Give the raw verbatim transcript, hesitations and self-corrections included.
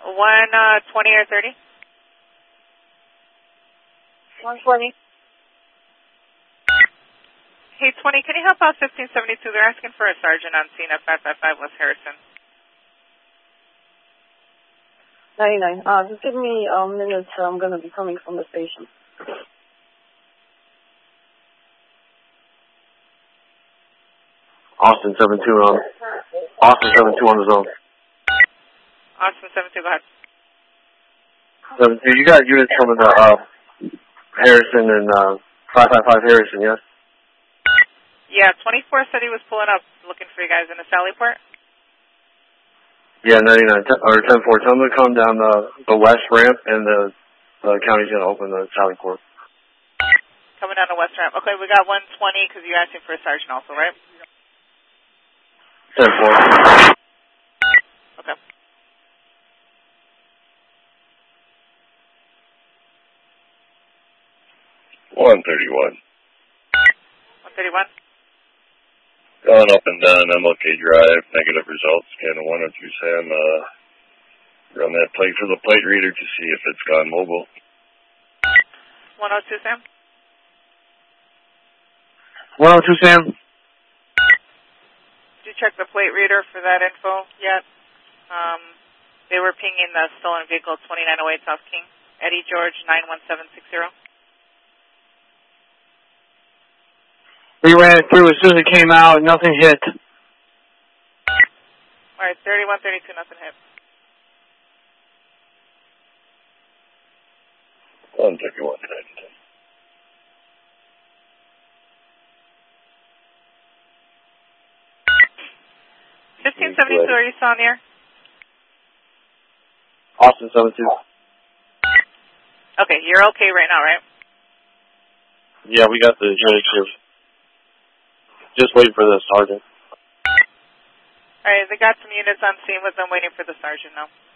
one twenty or thirty? one twenty. Hey, twenty, can you help out fifteen seventy-two? They're asking for a sergeant on scene at five five five West Harrison. ninety-nine. Uh, just give me a minute. I'm going to be coming from the station. Austin seven two on. Austin seven two on the zone. Austin seven two, go ahead. seven two, you got units coming to uh, Harrison and uh, five five five Harrison, yes? Yeah, twenty-four said he was pulling up looking for you guys in the Sallyport. Yeah, ninety-nine, or ten four. Tell them to come down the, the west ramp, and the, the county's going to open the Sallyport. Coming down the west ramp. Okay, we got one twenty because you're asking for a sergeant also, right? ten four. Okay. one thirty-one. one thirty-one? Going up and down M L K Drive, negative results, scan of one oh two Sam, uh, run that plate for the plate reader to see if it's gone mobile. one oh two Sam? one oh two Sam? Did you check the plate reader for that info yet? Um, they were pinging the stolen vehicle twenty-nine oh eight South King. Eddie George nine one seven six zero. We ran it through as soon as it came out, nothing hit. Alright, thirty-one thirty-two, nothing hit. one thirty-one, ninety-two. fifteen seventy-two, are you still on the air? Austin seven two. Okay, you're okay right now, right? Yeah, we got the unit here. Just waiting for the sergeant. Alright, they got some units on scene with them waiting for the sergeant now.